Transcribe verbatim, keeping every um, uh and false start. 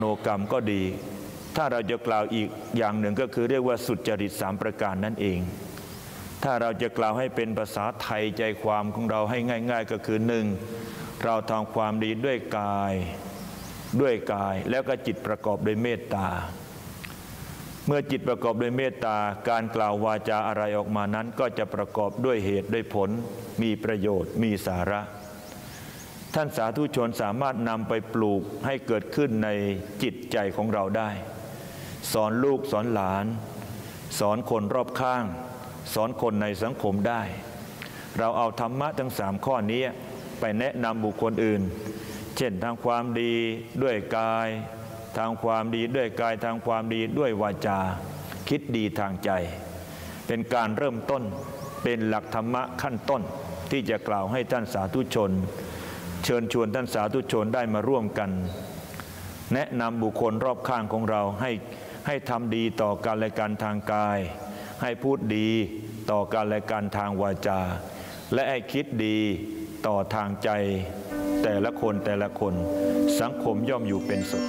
โนกรรมก็ดีถ้าเราจะกล่าวอีกอย่างหนึ่งก็คือเรียกว่าสุจริตสามประการนั่นเองถ้าเราจะกล่าวให้เป็นภาษาไทยใจความของเราให้ง่ายๆก็คือหนึ่งเราทำความดีด้วยกายด้วยกายแล้วก็จิตประกอบด้วยเมตตาเมื่อจิตประกอบด้วยเมตตาการกล่าววาจาอะไรออกมานั้นก็จะประกอบด้วยเหตุด้วยผลมีประโยชน์มีสาระท่านสาธุชนสามารถนำไปปลูกให้เกิดขึ้นในจิตใจของเราได้สอนลูกสอนหลานสอนคนรอบข้างสอนคนในสังคมได้เราเอาธรรมะทั้งสามข้อนี้ไปแนะนำบุคคลอื่นเช่นทางความดีด้วยกายทางความดีด้วยกายทางความดีด้วยวาจาคิดดีทางใจเป็นการเริ่มต้นเป็นหลักธรรมะขั้นต้นที่จะกล่าวให้ท่านสาธุชนเชิญชวนท่านสาธุชนได้มาร่วมกันแนะนำบุคคลรอบข้างของเราให้ให้ทำดีต่อกันและกันทางกายให้พูดดีต่อกันและกันทางวาจาและให้คิดดีต่อทางใจแต่ละคนแต่ละคนสังคมย่อมอยู่เป็นสุข